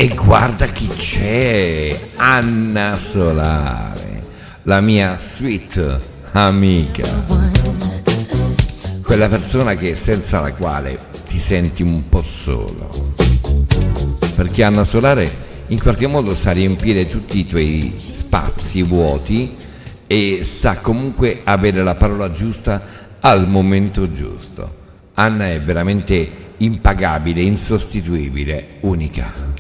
E guarda chi c'è, Anna Solare, la mia sweet amica, quella persona senza la quale ti senti un po' solo, perché Anna Solare in qualche modo sa riempire tutti i tuoi spazi vuoti e sa comunque avere la parola giusta al momento giusto. Anna è veramente impagabile, insostituibile, unica.